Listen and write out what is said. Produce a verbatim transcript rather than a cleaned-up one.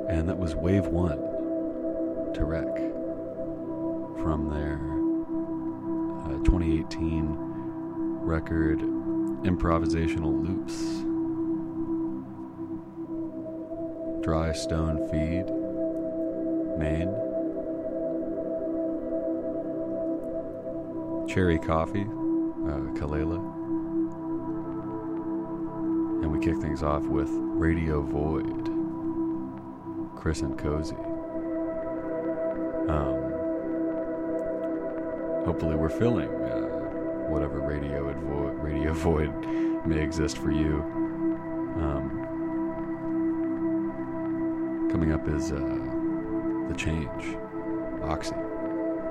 And that was Wave One, Tarek, from their uh, twenty eighteen record Improvisational Loops. Dry Stone Feed, Maine. Cherry Coffee, uh, Kalela. And we kick things off with Radio Void, Chris and Cozy. Um, hopefully we're filling uh, whatever radio vo- radio void may exist for you. Um, coming up is uh, The Change, Oxy.